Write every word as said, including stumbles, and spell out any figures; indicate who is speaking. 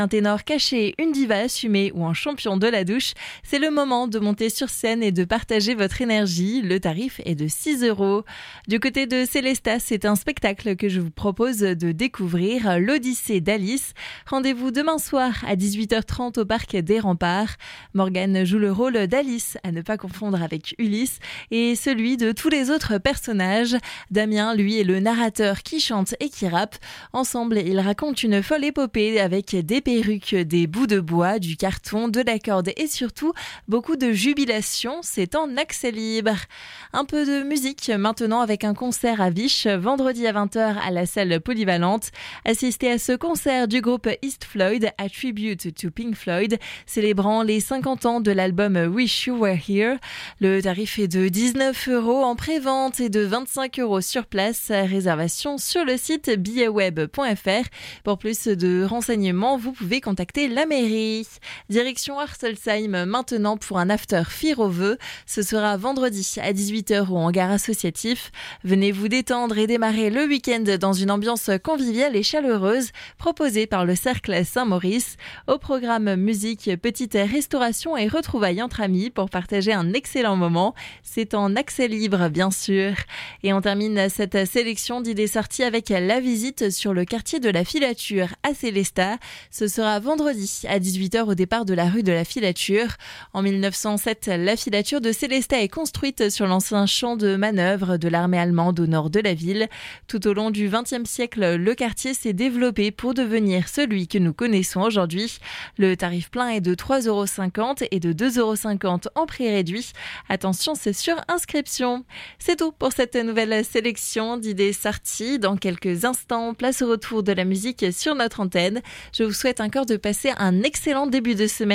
Speaker 1: Un ténor caché, une diva assumée ou un champion de la douche, c'est le moment de monter sur scène et de partager votre énergie. Le tarif est de six euros. Du côté de Célestat, c'est un spectacle que je vous propose de découvrir, l'Odyssée d'Alice. Rendez-vous demain soir à dix-huit heures trente au Parc des Remparts. Morgane joue le rôle d'Alice, à ne pas confondre avec Ulysse, et celui de tous les autres personnages. Damien, lui, est le narrateur qui chante et qui rappe. Ensemble, ils racontent une folle épopée avec des perruques, des bouts de bois, du carton, de la corde et surtout beaucoup de jubilation. C'est en accès libre. Un peu de musique maintenant avec un concert à Vich, vendredi à vingt heures à la salle polyvalente. Assistez à ce concert du groupe East Floyd, A Tribute to Pink Floyd, célébrant les cinquante ans de l'album Wish You Were Here. Le tarif est de dix-neuf euros en pré-vente et de vingt-cinq euros sur place. Réservation sur le site billets web point f r. Pour plus de renseignements, vous pouvez contacter la mairie. Direction Artelsheim maintenant pour un after Fire aux vœux. Ce sera vendredi à dix-huit heures au hangar associatif. Venez vous détendre et démarrer le week-end dans une ambiance conviviale et chaleureuse proposée par le Cercle Saint-Maurice. Au programme musique, petite restauration et retrouvailles entre amis pour partager un excellent moment. C'est en accès libre bien sûr. Et on termine cette sélection d'idées sorties avec la visite sur le quartier de la Filature à Célestat. Ce sera vendredi à dix-huit heures au départ de la rue de la Filature. En mille neuf cent sept, la Filature de Célestat est construite sur l'ancien champ de manœuvre de l'armée allemande au nord de la ville. Tout au long du vingtième siècle, le quartier s'est développé pour devenir celui que nous connaissons aujourd'hui. Le tarif plein est de trois euros cinquante et de deux euros cinquante en prix réduit. Attention, c'est sur inscription. C'est tout pour cette nouvelle sélection d'idées sorties. Dans quelques instants, place au retour de la musique sur notre antenne. Je vous souhaite encore de passer un excellent début de semaine.